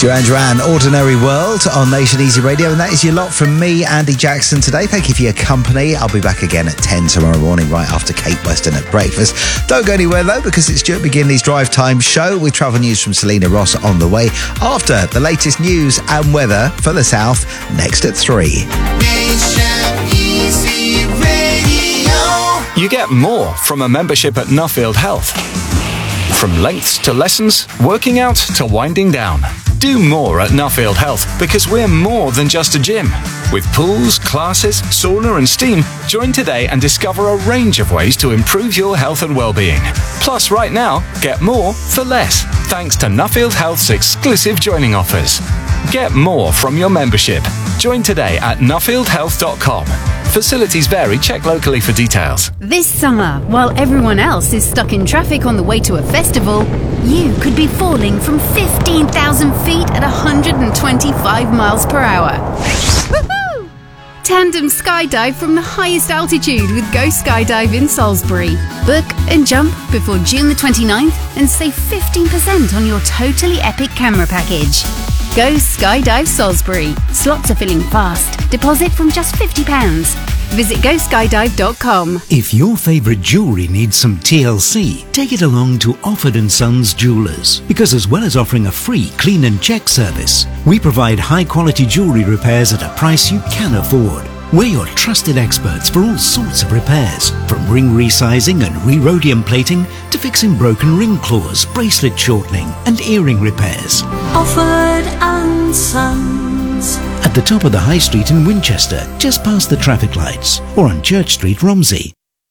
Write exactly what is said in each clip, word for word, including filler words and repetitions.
Duran Duran, Ordinary World on Nation Easy Radio, and that is your lot from me, Andy Jackson, today. Thank you for your company. I'll be back again at ten tomorrow morning, right after Kate Weston at breakfast. Don't go anywhere though, because it's Stuart McGinley's Drive Time show with travel news from Selena Ross on the way after the latest news and weather for the south next at three. Nation Easy Radio. You get more from a membership at Nuffield Health. From lengths to lessons, working out to winding down. Do more at Nuffield Health because we're more than just a gym. With pools, classes, sauna and steam, join today and discover a range of ways to improve your health and well-being. Plus, right now, get more for less, thanks to Nuffield Health's exclusive joining offers. Get more from your membership. Join today at nuffield health dot com. Facilities vary. Check locally for details. This summer, while everyone else is stuck in traffic on the way to a festival, you could be falling from fifteen thousand feet at one hundred twenty-five miles per hour. Woohoo! Tandem skydive from the highest altitude with Go Skydive in Salisbury. Book and jump before June the twenty-ninth and save fifteen percent on your totally epic camera package. Go Skydive Salisbury. Slots are filling fast. Deposit from just fifty pounds. Visit go skydive dot com. If your favourite jewellery needs some T L C, take it along to Offord and Sons Jewellers. Because as well as offering a free clean and check service, we provide high-quality jewellery repairs at a price you can afford. We're your trusted experts for all sorts of repairs, from ring resizing and re-rhodium plating to fixing broken ring claws, bracelet shortening and earring repairs. Offord and Sons. At the top of the High Street in Winchester, just past the traffic lights, or on Church Street, Romsey.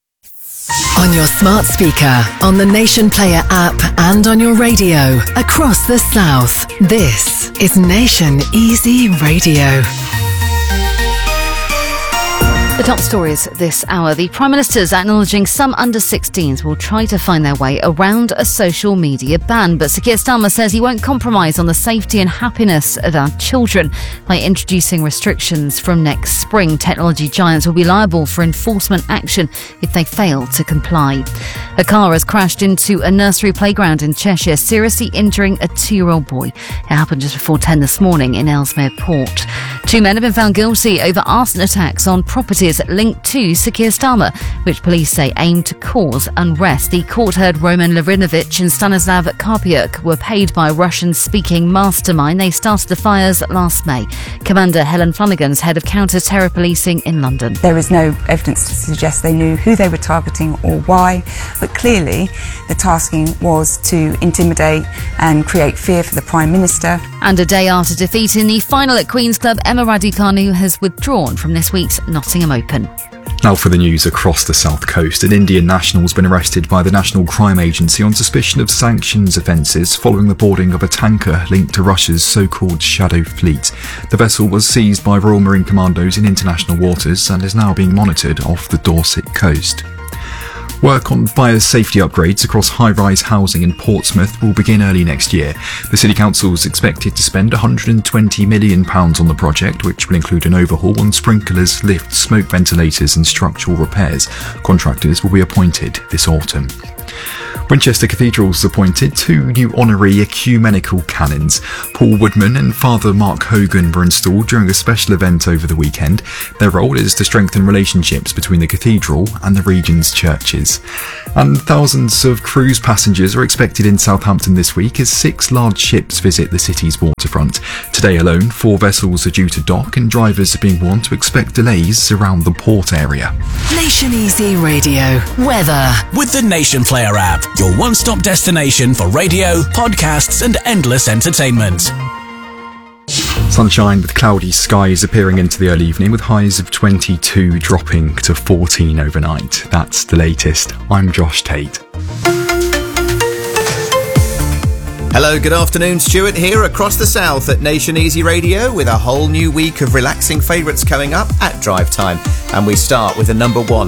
On your smart speaker, on the Nation Player app and on your radio across the south, this is Nation Easy Radio. The top stories this hour. The Prime Minister's acknowledging some under sixteens will try to find their way around a social media ban. But Sir Keir Starmer says he won't compromise on the safety and happiness of our children by introducing restrictions from next spring. Technology giants will be liable for enforcement action if they fail to comply. A car has crashed into a nursery playground in Cheshire, seriously injuring a two-year-old boy. It happened just before ten this morning in Ellesmere Port. Two men have been found guilty over arson attacks on properties linked to Sir Keir Starmer, which police say aimed to cause unrest. The court heard Roman Larinovich and Stanislav Karpiuk were paid by a Russian-speaking mastermind. They started the fires last May. Commander Helen Flanagan's head of counter-terror policing in London. There is no evidence to suggest they knew who they were targeting or why, but clearly the tasking was to intimidate and create fear for the Prime Minister. And a day after defeat in the final at Queen's Club, Emma Raducanu has withdrawn from this week's Nottingham Open. Now for the news across the south coast. An Indian national has been arrested by the National Crime Agency on suspicion of sanctions offences following the boarding of a tanker linked to Russia's so-called Shadow Fleet. The vessel was seized by Royal Marine Commandos in international waters and is now being monitored off the Dorset coast. Work on fire safety upgrades across high-rise housing in Portsmouth will begin early next year. The City Council is expected to spend one hundred twenty million pounds on the project, which will include an overhaul on sprinklers, lifts, smoke ventilators and structural repairs. Contractors will be appointed this autumn. Winchester Cathedral's appointed two new honorary ecumenical canons. Paul Woodman and Father Mark Hogan were installed during a special event over the weekend. Their role is to strengthen relationships between the cathedral and the region's churches. And thousands of cruise passengers are expected in Southampton this week as six large ships visit the city's waterfront. Today alone, four vessels are due to dock and drivers are being warned to expect delays around the port area. Nation Easy Radio. Weather. With the Nation Player app, your one-stop destination for radio, podcasts and endless entertainment. Sunshine with cloudy skies appearing into the early evening with highs of twenty-two dropping to fourteen overnight. That's the latest. I'm Josh Tate. Hello, good afternoon. Stuart here across the south at Nation Easy Radio with a whole new week of relaxing favourites coming up at drive time. And we start with a number one.